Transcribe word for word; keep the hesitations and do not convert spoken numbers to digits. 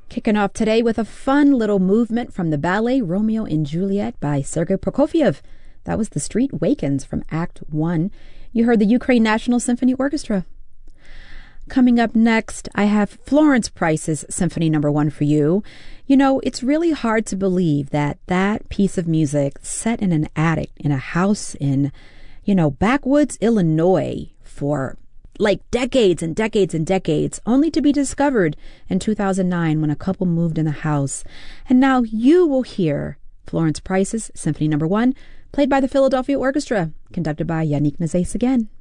Kicking off today with a fun little movement from the ballet Romeo and Juliet by Sergei Prokofiev. That was The Street Wakens from Act One. You heard the Ukraine National Symphony Orchestra. Coming up next, I have Florence Price's Symphony Number One for you. You know, it's really hard to believe that that piece of music set in an attic in a house in, you know, backwoods Illinois for like decades and decades and decades, only to be discovered in two thousand nine when a couple moved in the house. And now you will hear Florence Price's Symphony Number One, played by the Philadelphia Orchestra, conducted by Yannick Nazais again.